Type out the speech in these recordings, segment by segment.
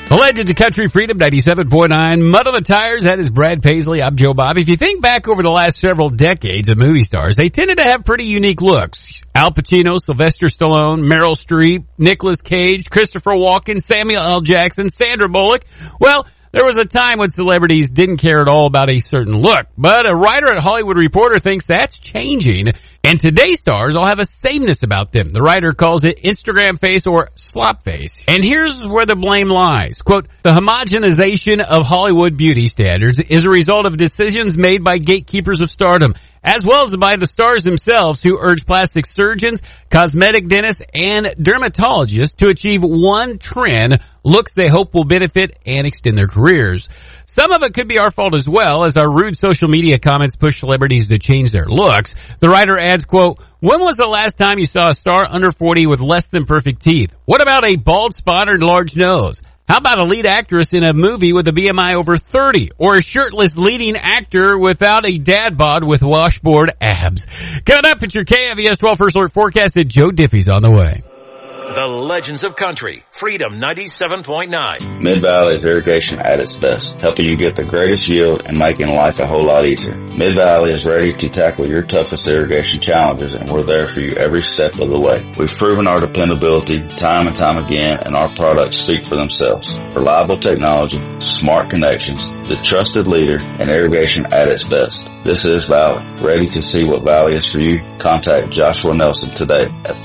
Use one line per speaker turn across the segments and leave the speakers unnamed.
The Legends of Country Freedom 97.9. Mud on the Tires. That is Brad Paisley. I'm Joe Bob. If you think back over the last several decades of movie stars, they tended to have pretty unique looks. Al Pacino, Sylvester Stallone, Meryl Streep, Nicolas Cage, Christopher Walken, Samuel L. Jackson, Sandra Bullock. Well, there was a time when celebrities didn't care at all about a certain look, but a writer at Hollywood Reporter thinks that's changing, and today's stars all have a sameness about them. The writer calls it Instagram face or slop face. And here's where the blame lies. Quote, the homogenization of Hollywood beauty standards is a result of decisions made by gatekeepers of stardom, as well as by the stars themselves who urge plastic surgeons, cosmetic dentists, and dermatologists to achieve one trend, looks they hope will benefit and extend their careers. Some of it could be our fault as well, as our rude social media comments push celebrities to change their looks. The writer adds, quote, when was the last time you saw a star under 40 with less than perfect teeth? What about a bald spot or large nose? How about a lead actress in a movie with a BMI over 30? Or a shirtless leading actor without a dad bod with washboard abs? Coming up, it's your KFVS 12 First Alert forecast at Joe Diffie's on the way.
The Legends of Country, Freedom 97.9.
Mid-Valley's irrigation at its best, helping you get the greatest yield and making life a whole lot easier. Mid-Valley is ready to tackle your toughest irrigation challenges, and we're there for you every step of the way. We've proven our dependability time and time again, and our products speak for themselves. Reliable technology, smart connections, the trusted leader, and irrigation at its best. This is Valley. Ready to see what Valley is for you? Contact Joshua Nelson today at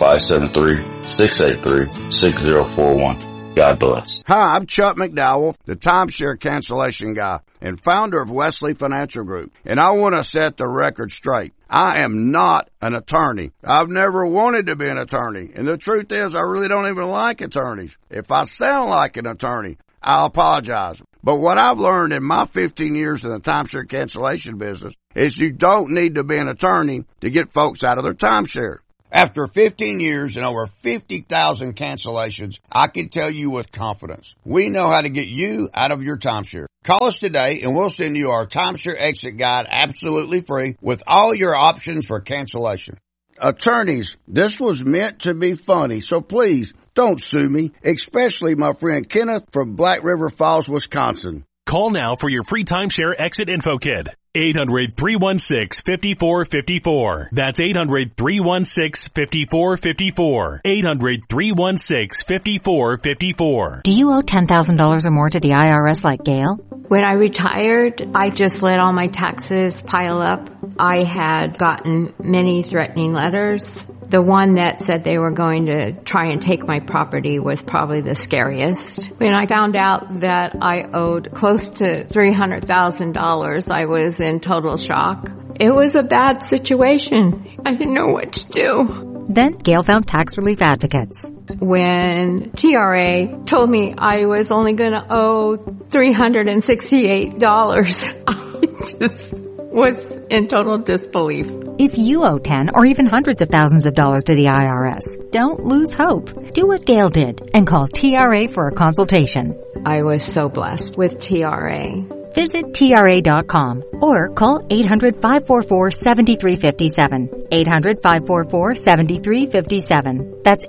573-683-6041. God bless.
Hi, I'm Chuck McDowell, the timeshare cancellation guy and founder of Wesley Financial Group. And I want to set the record straight. I am not an attorney. I've never wanted to be an attorney. And the truth is, I really don't even like attorneys. If I sound like an attorney, I'll apologize. But what I've learned in my 15 years in the timeshare cancellation business is you don't need to be an attorney to get folks out of their timeshare. After 15 years and over 50,000 cancellations, I can tell you with confidence, we know how to get you out of your timeshare. Call us today and we'll send you our timeshare exit guide absolutely free with all your options for cancellation. Attorneys, this was meant to be funny, so please don't sue me, especially my friend Kenneth from Black River Falls, Wisconsin.
Call now for your free timeshare exit info kit. 800-316-5454. That's 800-316-5454. 800-316-5454.
Do you owe $10,000 or more to the IRS like Gail?
When I retired, I just let all my taxes pile up. I had gotten many threatening letters. The one that said they were going to try and take my property was probably the scariest. When I found out that I owed close to $300,000, I was in total shock. It was a bad situation. I didn't know what to do.
Then Gail found tax relief advocates.
When TRA told me I was only going to owe $368, I just was in total disbelief.
If you owe 10 or even hundreds of thousands of dollars to the IRS, don't lose hope. Do what Gail did and call TRA for a consultation.
I was so blessed with TRA.
Visit TRA.com or call 800-544-7357. 800-544-7357. That's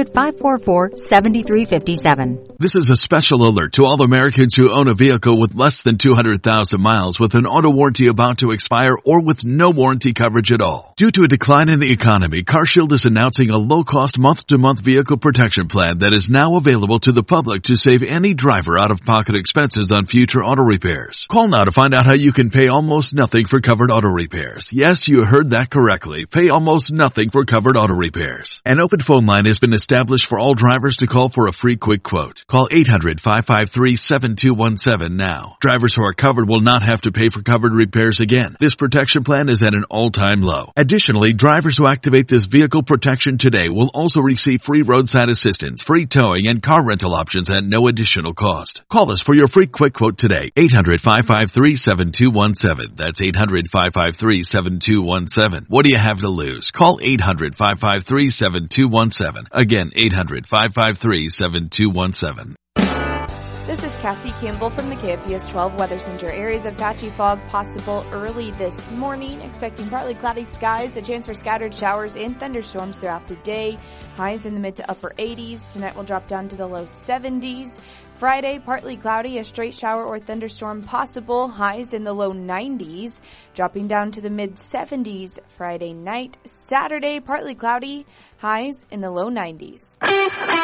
800-544-7357.
This is a special alert to all Americans who own a vehicle with less than 200,000 miles with an auto warranty about to expire or with no warranty coverage at all. Due to a decline in the economy, CarShield is announcing a low-cost month-to-month vehicle protection plan that is now available to the public to save any driver out-of-pocket expenses on future auto repairs. Call now to find out how you can pay almost nothing for covered auto repairs. Yes, you heard that correctly. Pay almost nothing for covered auto repairs. An open phone line has been established for all drivers to call for a free quick quote. Call 800-553-7217 now. Drivers who are covered will not have to pay for covered repairs again. This protection plan is at an all-time low. Additionally, drivers who activate this vehicle protection today will also receive free roadside assistance, free towing, and car rental options at no additional cost. Call us for your free quick quote today. 800-553-7217. That's 800-553-7217. What do you have to lose? Call 800-553-7217. Again, 800-553-7217.
This is Cassie Campbell from the KFPS 12 Weather Center. Areas of patchy fog possible early this morning. Expecting partly cloudy skies, a chance for scattered showers and thunderstorms throughout the day. Highs in the mid to upper 80s. Tonight will drop down to the low 70s. Friday, partly cloudy, a straight shower or thunderstorm possible, highs in the low 90s, dropping down to the mid-70s Friday night. Saturday, partly cloudy, highs in the low 90s.